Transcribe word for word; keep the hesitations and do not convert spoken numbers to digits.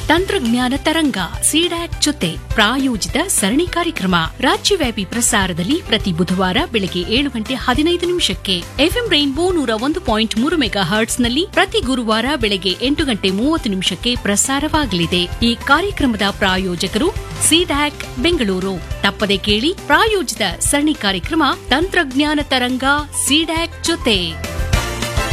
ತಂತ್ರಜ್ಞಾನ ತರಂಗ ಸಿಡ್ಯಾಕ್ ಜೊತೆ ಪ್ರಾಯೋಜಿತ ಸರಣಿ ಕಾರ್ಯಕ್ರಮ ರಾಜ್ಯವ್ಯಾಪಿ ಪ್ರಸಾರದಲ್ಲಿ ಪ್ರತಿ ಬುಧವಾರ ಬೆಳಗ್ಗೆ ಏಳು ಗಂಟೆ ಹದಿನೈದು ನಿಮಿಷಕ್ಕೆ ಎಫ್ಎಂ ರೈನ್ಬೋ ನೂರ ಒಂದು ಪಾಯಿಂಟ್ ಮೂರು ಮೆಗಾ ಹರ್ಟ್ಸ್ನಲ್ಲಿ ಪ್ರತಿ ಗುರುವಾರ ಬೆಳಗ್ಗೆ ಎಂಟು ಗಂಟೆ ಮೂವತ್ತು ನಿಮಿಷಕ್ಕೆ ಪ್ರಸಾರವಾಗಲಿದೆ. ಈ ಕಾರ್ಯಕ್ರಮದ ಪ್ರಾಯೋಜಕರು ಸಿಡ್ಯಾಕ್ ಬೆಂಗಳೂರು. ತಪ್ಪದೆ ಕೇಳಿ ಪ್ರಾಯೋಜಿತ ಸರಣಿ ಕಾರ್ಯಕ್ರಮ ತಂತ್ರಜ್ಞಾನ ತರಂಗ ಸಿಡ್ಯಾಕ್ ಜೊತೆ.